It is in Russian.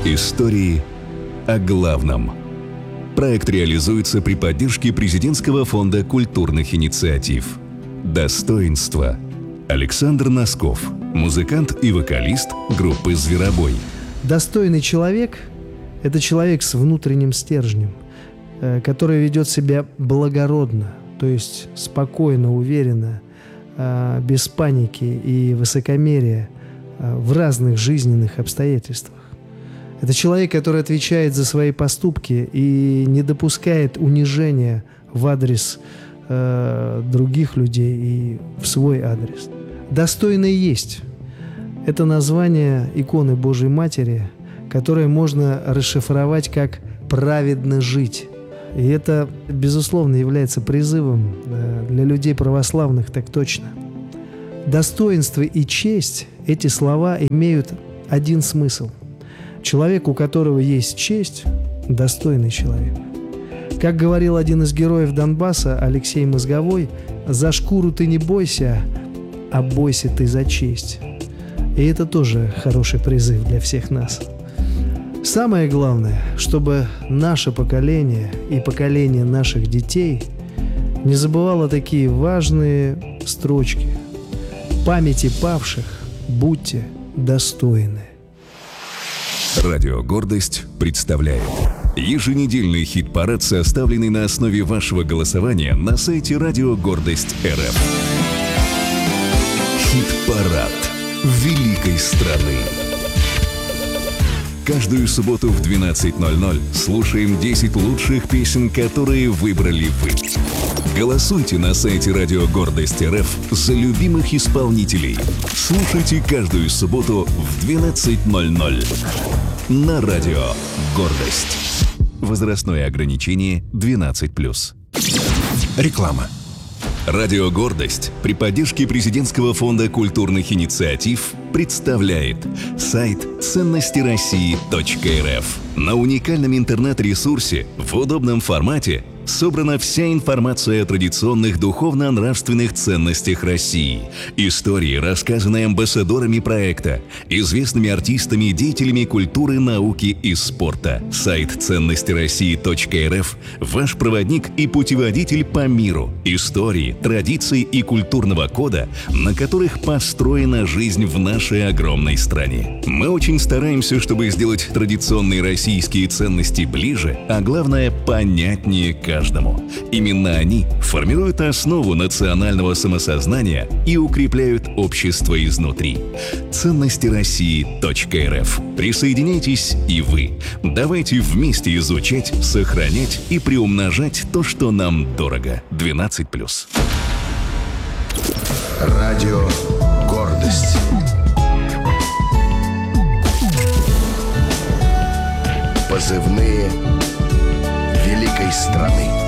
Истории о главном. Проект реализуется при поддержке Президентского фонда культурных инициатив. Достоинство. Александр Носков, музыкант и вокалист группы «Зверобой». Достойный человек – это человек с внутренним стержнем, который ведет себя благородно, то есть спокойно, уверенно, без паники и высокомерия в разных жизненных обстоятельствах. Это человек, который отвечает за свои поступки и не допускает унижения в адрес других людей и в свой адрес. «Достойный есть» – это название иконы Божьей Матери, которое можно расшифровать как «праведно жить». И это, безусловно, является призывом для людей православных, так точно. Достоинство и честь – эти слова имеют один смысл. Человек, у которого есть честь – достойный человек. Как говорил один из героев Донбасса, Алексей Мозговой, «За шкуру ты не бойся, а бойся ты за честь». И это тоже хороший призыв для всех нас. Самое главное, чтобы наше поколение и поколение наших детей не забывало такие важные строчки. «Памяти павших будьте достойны». Радио «Гордость» представляет еженедельный хит-парад, составленный на основе вашего голосования на сайте Радио Гордость РФ. Хит-парад великой страны. Каждую субботу в 12:00 слушаем 10 лучших песен, которые выбрали вы. Голосуйте на сайте Радио Гордость РФ за любимых исполнителей. Слушайте каждую субботу в 12:00 на Радио Гордость. Возрастное ограничение 12+. Реклама. Радио «Гордость» при поддержке Президентского фонда культурных инициатив представляет сайт ценностироссии.рф. На уникальном интернет-ресурсе в удобном формате собрана вся информация о традиционных духовно-нравственных ценностях России, истории, рассказанные амбассадорами проекта, известными артистами и деятелями культуры, науки и спорта. Сайт ценностироссии.рф – ваш проводник и путеводитель по миру, истории, традиций и культурного кода, на которых построена жизнь в нашей огромной стране. Мы очень стараемся, чтобы сделать традиционные российские ценности ближе, а главное – понятнее каждому. Именно они формируют основу национального самосознания и укрепляют общество изнутри. Ценностироссии.рф. Присоединяйтесь и вы. Давайте вместе изучать, сохранять и приумножать то, что нам дорого. 12+. Радио «Гордость». Позывные великой страны.